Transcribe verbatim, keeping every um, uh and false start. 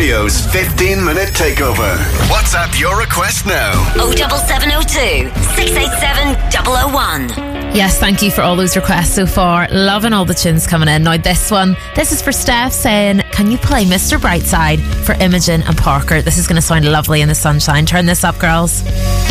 Radio's fifteen minute takeover. WhatsApp your request now. oh seven seven oh two, six eight seven, double oh one. Yes, thank you for all those requests so far. Loving all the tunes coming in. Now this one, this is for Steph saying, can you play Mister Brightside for Imogen and Parker? This is going to sound lovely in the sunshine. Turn this up, girls.